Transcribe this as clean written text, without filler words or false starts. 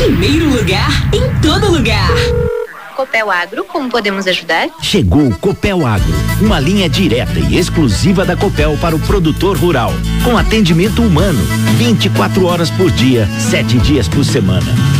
primeiro lugar em todo lugar. Copel Agro, como podemos ajudar? Chegou o Copel Agro, uma linha direta e exclusiva da Copel para o produtor rural, com atendimento humano, 24 horas por dia, 7 dias por semana.